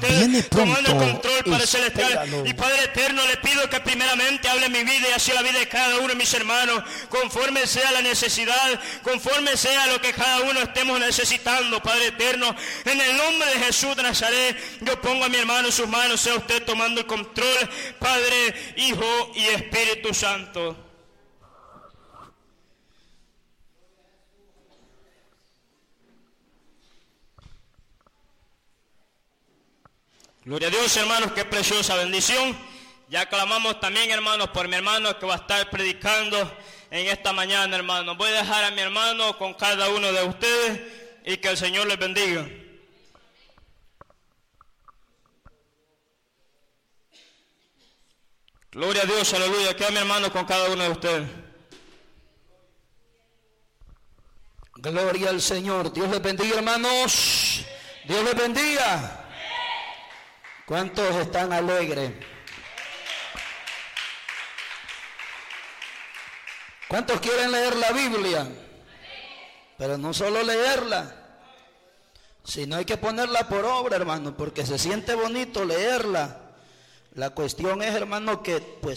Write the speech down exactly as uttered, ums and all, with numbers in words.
usted tomando el control, Padre Espéralo. celestial. Y Padre eterno, le pido que primeramente hable mi vida y así la vida de cada uno de mis hermanos, conforme sea la necesidad, conforme sea lo que cada uno estemos necesitando, Padre eterno. En el nombre de Jesús de Nazaret, yo pongo a mi hermano en sus manos, sea usted tomando el control, Padre, Hijo y Espíritu Santo. Gloria a Dios, hermanos, qué preciosa bendición. Ya clamamos también, hermanos, por mi hermano que va a estar predicando en esta mañana, hermanos. Voy a dejar a mi hermano con cada uno de ustedes y que el Señor les bendiga. Gloria a Dios, aleluya. Queda mi hermano con cada uno de ustedes. Gloria al Señor. Dios les bendiga, hermanos. Dios les bendiga. ¿Cuántos están alegres? ¿Cuántos quieren leer la Biblia? Pero no solo leerla, sino hay que ponerla por obra, hermano, porque se siente bonito leerla. La cuestión es, hermano, que pues